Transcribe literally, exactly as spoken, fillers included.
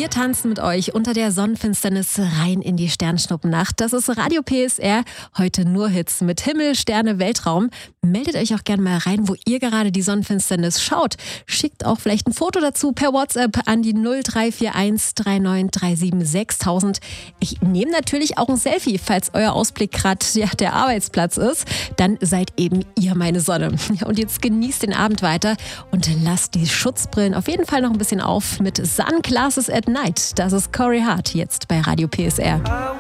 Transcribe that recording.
Wir tanzen mit euch unter der Sonnenfinsternis rein in die Sternschnuppennacht. Das ist Radio P S R. Heute nur Hits mit Himmel, Sterne, Weltraum. Meldet euch auch gerne mal rein, wo ihr gerade die Sonnenfinsternis schaut. Schickt auch vielleicht ein Foto dazu per WhatsApp an die null drei vier eins drei neun drei sieben sechstausend. Ich nehme natürlich auch ein Selfie, falls euer Ausblick gerade ja, der Arbeitsplatz ist. Dann seid eben ihr meine Sonne. Und jetzt genießt den Abend weiter und lasst die Schutzbrillen auf jeden Fall noch ein bisschen auf mit Sunglasses at Night. Das ist Corey Hart jetzt bei Radio P S R.